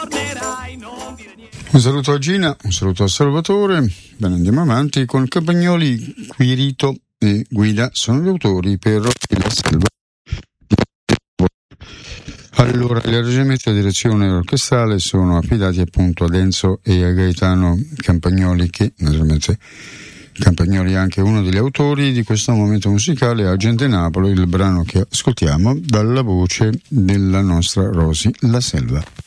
Un saluto a Gina, un saluto a Salvatore. Bene, andiamo avanti con Campagnoli, Quirito e Guida sono gli autori per La Selva. Allora, gli arrangiamenti e la direzione orchestrale sono affidati appunto ad Enzo e a Gaetano Campagnoli, che naturalmente Campagnoli è anche uno degli autori di questo momento musicale, Agente Napoli, il brano che ascoltiamo dalla voce della nostra Rosy, La Selva.